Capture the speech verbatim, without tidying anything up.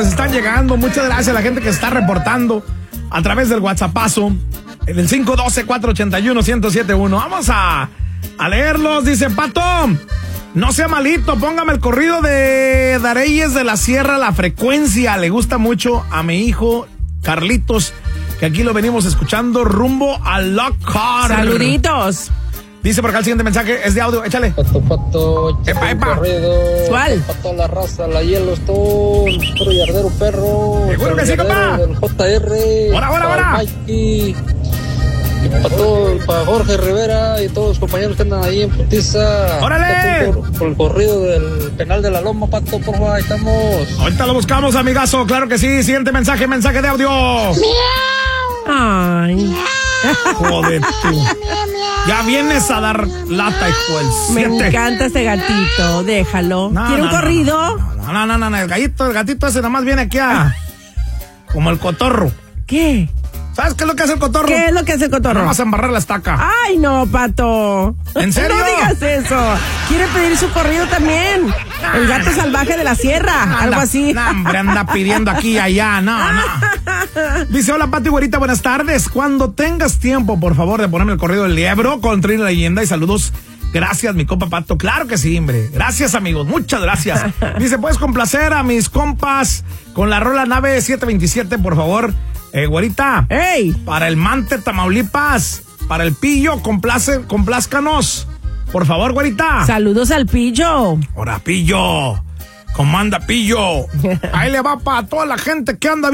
mensajes están llegando. Muchas gracias a la gente que está reportando a través del WhatsAppazo, en el cinco uno dos, cuatro ocho uno, uno cero siete uno. Vamos a, a leerlos. Dice, Pato, no sea malito, póngame el corrido de Dareyes de la Sierra, La Frecuencia. Le gusta mucho a mi hijo Carlitos, que aquí lo venimos escuchando rumbo a Lockhart. Saluditos. Dice por acá el siguiente mensaje, es de audio, échale. Pato, pato, epa, epa. Corrido. ¿Cuál? Pato la raza, la Yellowstone, puro yardero perro. Seguro que sí, compa. Del J R. Ahora, ahora, ahora. Mikey. Y para todo, para Jorge Rivera y todos los compañeros que andan ahí en Putiza. ¡Órale! Por, por el corrido del penal de la Loma, Pato, por favor, ahí estamos. Ahorita lo buscamos, amigazo, claro que sí. Siguiente mensaje, mensaje de audio. Ay. Joder, tú. Ya vienes a dar lata, hijo del Me siete. encanta ese gatito, déjalo. No, ¿Quiere no, un no, corrido? No, no, no, no, no, el gatito, el gatito ese nomás viene aquí a... Como el cotorro. ¿Qué? ¿Sabes qué es lo que hace el cotorro? ¿Qué es lo que hace el cotorro? Vamos a embarrar la estaca. Ay, no, Pato. ¿En serio? No digas eso. Quiere pedir su corrido también. El gato salvaje de la sierra, Anda, algo así. No, hombre, anda pidiendo aquí y allá, no, no. Dice, hola, Pati Güerita, buenas tardes. Cuando tengas tiempo, por favor, de ponerme el corrido del Liebro con Trina Leyenda y saludos. Gracias, mi compa Pato. Claro que sí, hombre. Gracias, amigos. Muchas gracias. Dice, ¿puedes complacer a mis compas con la rola Nave siete veintisiete, por favor? Eh, Güerita. ¡Ey! Para el Mante, Tamaulipas. Para el Pillo, complace, complázcanos. Por favor, Güerita. Saludos al pillo. Ahora, Pillo. ¿Cómo anda, Pillo? Ahí le va para toda la gente que anda